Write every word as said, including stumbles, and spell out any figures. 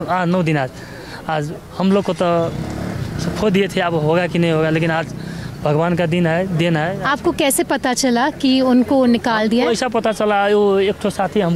हाँ नौ दिन आज आज हम लोग को तो खो दिए थे, अब होगा कि नहीं होगा, लेकिन आज भगवान का दिन है, दिन है। आपको कैसे पता चला कि उनको निकाल दिया? ऐसा पता चला, वो एक तो साथी हम